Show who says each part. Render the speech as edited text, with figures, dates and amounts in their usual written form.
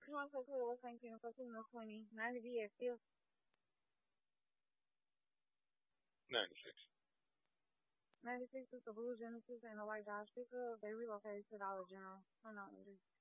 Speaker 1: Come on, so cool. What's 19 plus 20? 90 VS still.
Speaker 2: 96.
Speaker 1: 96 is the blue Genesis and the white Dodge pickup. They relocated to Dollar General. Oh no,